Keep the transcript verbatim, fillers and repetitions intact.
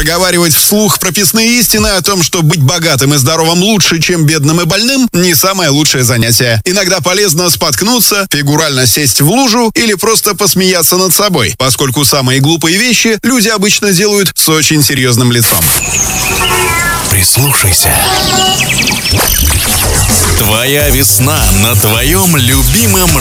Проговаривать вслух прописные истины о том, что быть богатым и здоровым лучше, чем бедным и больным, не самое лучшее занятие. Иногда полезно споткнуться, фигурально сесть в лужу или просто посмеяться над собой, поскольку самые глупые вещи люди обычно делают с очень серьезным лицом. Прислушайся. Твоя весна на твоем любимом